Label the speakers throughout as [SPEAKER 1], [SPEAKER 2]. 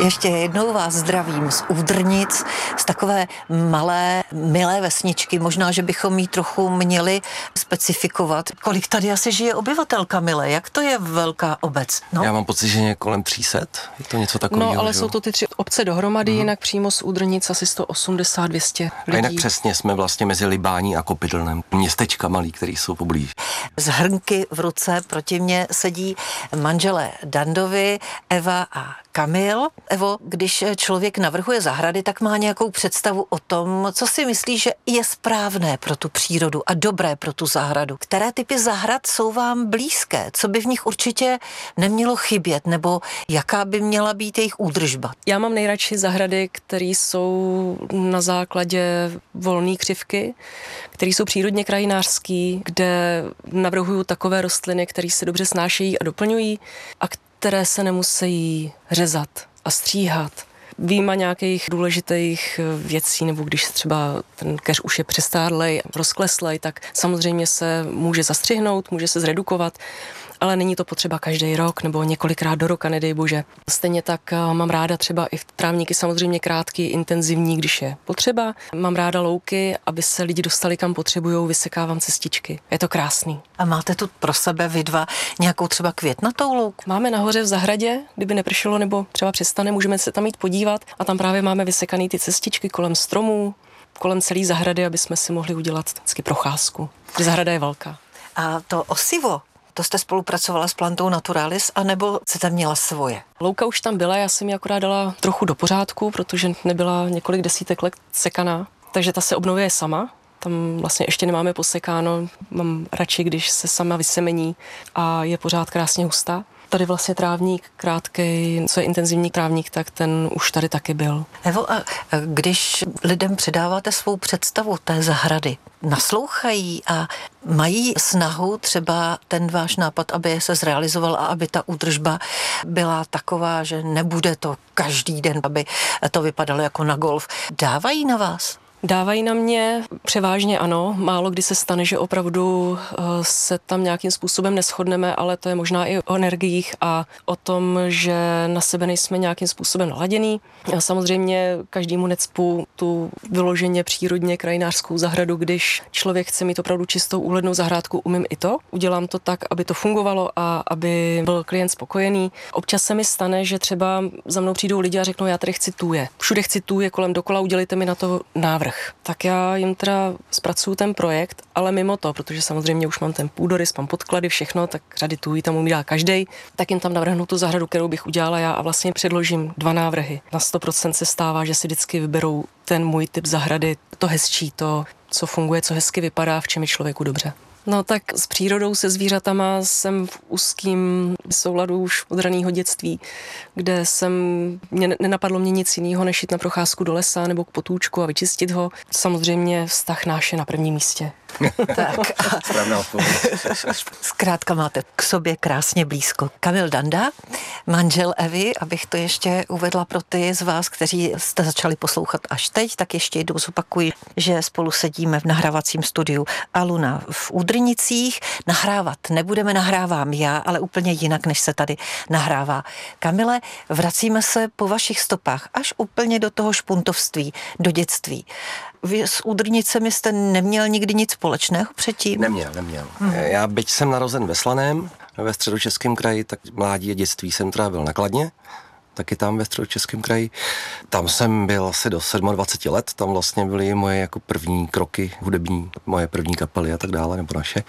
[SPEAKER 1] Ještě jednou vás zdravím z Údrnic, z takové malé, milé vesničky. Možná, že bychom jí trochu měli specifikovat. Kolik tady asi žije obyvatel, Kamile? Jak to je velká obec? No?
[SPEAKER 2] Já mám pocit, že je kolem 300. Je to něco takového.
[SPEAKER 3] No, ale jsou to ty 3 obce dohromady, jinak přímo z Údrnic asi 180-200 lidí.
[SPEAKER 2] A jinak přesně jsme vlastně mezi Libání a Kopidlnem. Městečka malý, který jsou poblíž.
[SPEAKER 1] Z hrnky v ruce proti mně sedí manželé Dandovi, Eva a Kamil. Evo, když člověk navrhuje zahrady, tak má nějakou představu o tom, co si myslí, že je správné pro tu přírodu a dobré pro tu zahradu. Které typy zahrad jsou vám blízké? Co by v nich určitě nemělo chybět? Nebo jaká by měla být jejich údržba?
[SPEAKER 3] Já mám nejradši zahrady, které jsou na základě volné křivky, které jsou přírodně krajinářský, kde navrhuju takové rostliny, které se dobře snášejí a doplňují a které se nemusí řezat a stříhat. Výjima nějakých důležitých věcí, nebo když třeba ten keř už je přestárlej, rozkleslej, tak samozřejmě se může zastřihnout, může se zredukovat, ale není to potřeba každý rok nebo několikrát do roka, nedej bože. Stejně tak mám ráda třeba i trávníky samozřejmě krátký, intenzivní, když je potřeba. Mám ráda louky, aby se lidi dostali kam potřebujou, vysekávám cestičky. Je to krásný.
[SPEAKER 1] A máte tu pro sebe vy dva nějakou třeba květnatou louku?
[SPEAKER 3] Máme nahoře v zahradě, kdyby nepršelo nebo třeba přestane, můžeme se tam jít podívat a tam právě máme vysekaný ty cestičky kolem stromů, kolem celé zahrady, aby jsme si mohli udělat vždycky procházku. Zahrada je velká.
[SPEAKER 1] A to osivo, to jste spolupracovala s Plantou Naturalis, anebo jste měla svoje?
[SPEAKER 3] Louka už tam byla, já jsem ji akorát dala trochu do pořádku, protože nebyla několik desítek let sekaná, takže ta se obnovuje sama. Tam vlastně ještě nemáme posekáno, mám radši, když se sama vysemení a je pořád krásně hustá. Tady vlastně trávník krátkej, co je intenzivní trávník, tak ten už tady taky byl.
[SPEAKER 1] Evo, a když lidem předáváte svou představu té zahrady, naslouchají a mají snahu třeba ten váš nápad, aby se zrealizoval a aby ta údržba byla taková, že nebude to každý den, aby to vypadalo jako na golf. Dávají na vás?
[SPEAKER 3] Dávají na mě převážně ano, málo kdy se stane, že opravdu se tam nějakým způsobem neshodneme, ale to je možná i o energiích a o tom, že na sebe nejsme nějakým způsobem naladěný. A samozřejmě každému necpu tu vyloženě přírodně krajinářskou zahradu, když člověk chce mít opravdu čistou úhlednou zahrádku, umím i to. Udělám to tak, aby to fungovalo a aby byl klient spokojený. Občas se mi stane, že třeba za mnou přijdou lidi a řeknou, já tady chci tůje. Všude chci tůje kolem dokola, udělejte mi na to návrh. Tak já jim teda zpracuju ten projekt, ale mimo to, protože samozřejmě už mám ten půdorys, mám podklady, všechno, tak řady tůjí tam umí dát každej, tak jim tam navrhnu tu zahradu, kterou bych udělala já a vlastně předložím 2 návrhy. Na 100% se stává, že si vždycky vyberou ten můj typ zahrady, to hezčí, to, co funguje, co hezky vypadá, v čem je člověku dobře. No tak s přírodou, se zvířatama jsem v úzkým souladu už od raného dětství, kde nenapadlo mě nic jiného, než jít na procházku do lesa nebo k potůčku a vyčistit ho. Samozřejmě vztah náš je na prvním místě.
[SPEAKER 1] Tak.
[SPEAKER 2] Správná odpověď.
[SPEAKER 1] Zkrátka máte k sobě krásně blízko. Kamil Danda, manžel Evy, abych to ještě uvedla pro ty z vás, kteří jste začali poslouchat až teď, tak ještě jednou zopakuji, že spolu sedíme v nahrávacím studiu Aluna v Údrnicích. Nahrávat nebudeme, nahrávám já, ale úplně jinak, než se tady nahrává. Kamile, vracíme se po vašich stopách až úplně do toho špuntovství, do dětství. Vy s Údrnicemi jste neměl nikdy nic společného předtím?
[SPEAKER 2] Neměl. Já byť jsem narozen ve Slaném, ve Středočeském kraji, tak mládí a dětství jsem trávil na Kladně, taky tam ve Středočeském kraji. Tam jsem byl asi do 27 let, tam vlastně byly moje jako první kroky hudební, moje první kapely a tak dále, nebo naše.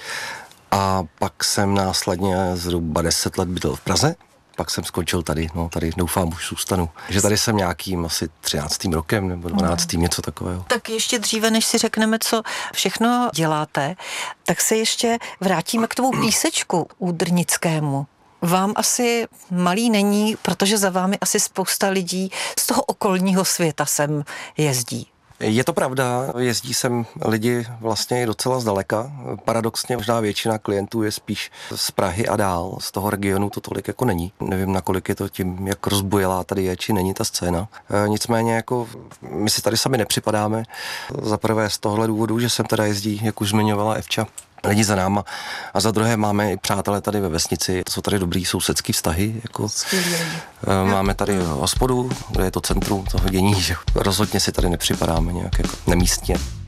[SPEAKER 2] A pak jsem následně zhruba 10 let bydlel v Praze. Pak jsem skončil tady, tady doufám už zůstanu. Že tady jsem nějakým asi 13. rokem nebo 12. něco takového.
[SPEAKER 1] Tak ještě dříve, než si řekneme, co všechno děláte, tak se ještě vrátíme k tomu písečku údrnickému. Vám asi malý není, protože za vámi asi spousta lidí z toho okolního světa sem jezdí.
[SPEAKER 2] Je to pravda, jezdí sem lidi vlastně i docela zdaleka. Paradoxně možná většina klientů je spíš z Prahy a dál, z toho regionu to tolik jako není. Nevím, nakolik je to tím, jak rozbujelá tady je, či není ta scéna. Nicméně jako my si tady sami nepřipadáme. Za prvé z tohohle důvodu, že sem teda jezdí, jak už zmiňovala Evča, lidi za náma. A za druhé máme i přátelé tady ve vesnici, to jsou tady dobrý sousedský vztahy. Jako, máme tady hospodu, kde je to centrum toho dění, že rozhodně si tady nepřipadáme nějak jako nemístně.